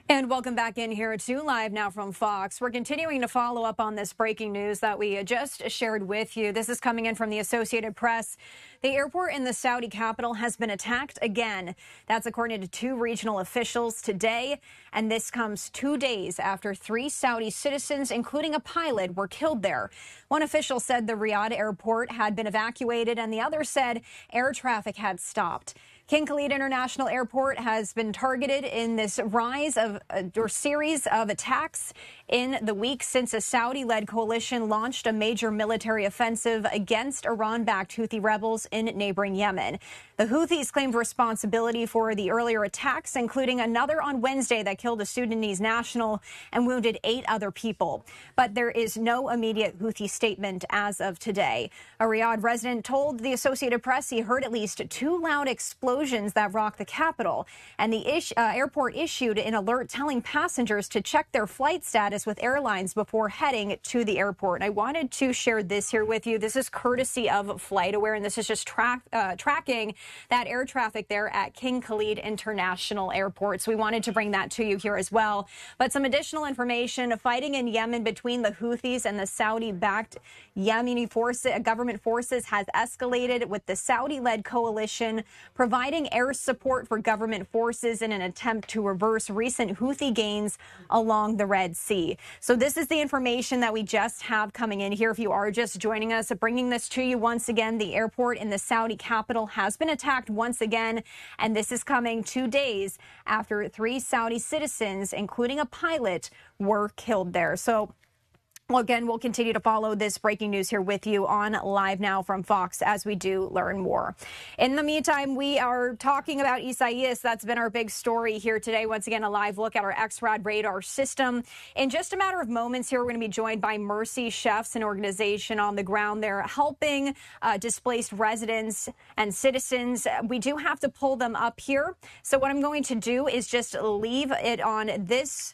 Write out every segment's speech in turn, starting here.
And welcome back in here to Live Now from Fox. We're continuing to follow up on this breaking news that we just shared with you. This is coming in from the Associated Press. The airport in the Saudi capital has been attacked again. That's according to two regional officials today. And this comes 2 days after 3 Saudi citizens, including a pilot, were killed there. One official said the Riyadh airport had been evacuated, and the other said air traffic had stopped. King Khalid International Airport has been targeted in this rise of or series of attacks in the week since a Saudi-led coalition launched a major military offensive against Iran-backed Houthi rebels in neighboring Yemen. The Houthis claimed responsibility for the earlier attacks, including another on Wednesday that killed a Sudanese national and wounded 8 other people. But there is no immediate Houthi statement as of today. A Riyadh resident told the Associated Press he heard at least 2 loud explosions that rocked the capital, and the airport issued an alert telling passengers to check their flight status with airlines before heading to the airport. I wanted to share this here with you. This is courtesy of FlightAware, and this is just tracking that air traffic there at King Khalid International Airport. So we wanted to bring that to you here as well. But some additional information: fighting in Yemen between the Houthis and the Saudi-backed Yemeni government forces has escalated, with the Saudi-led coalition providing air support for government forces in an attempt to reverse recent Houthi gains along the Red Sea. So this is the information that we just have coming in here. If you are just joining us, bringing this to you once again, the airport in the Saudi capital has been attacked once again, and this is coming 2 days after 3 Saudi citizens, including a pilot, were killed there. So well, again, we'll continue to follow this breaking news here with you on Live Now from Fox as we do learn more. In the meantime, we are talking about Isaias. That's been our big story here today. Once again, a live look at our XRAD radar system. In just a matter of moments here, we're going to be joined by Mercy Chefs, an organization on the ground there helping displaced residents and citizens. We do have to pull them up here. So what I'm going to do is just leave it on this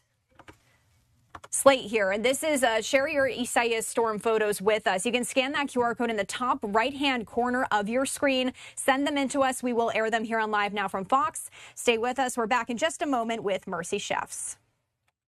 slate here. And this is share your Isaias storm photos with us. You can scan that QR code in the top right-hand corner of your screen. Send them in to us. We will air them here on Live Now from Fox. Stay with us. We're back in just a moment with Mercy Chefs.